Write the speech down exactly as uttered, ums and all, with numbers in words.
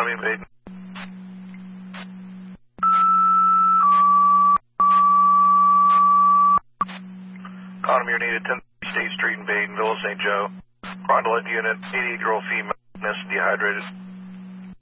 Economy invading. Economy, you're needed ten State Street in Baden, Villa Saint Joe. Rondelet unit, eighty-eight-year-old female, dehydrated.